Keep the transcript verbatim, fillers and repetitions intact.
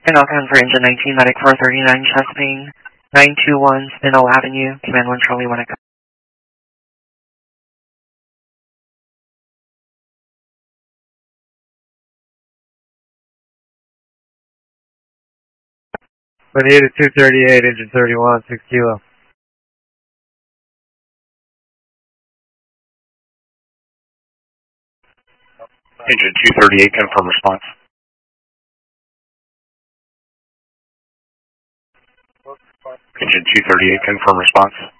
And I'll come for engine nineteen, Medic four thirty-nine, Chesapeake, nine two one Spindle Avenue, Command one Charlie one. twenty-eight to two thirty-eight, engine thirty-one, six kilo. Engine two thirty-eight, confirm response. Engine two thirty-eight, confirm response.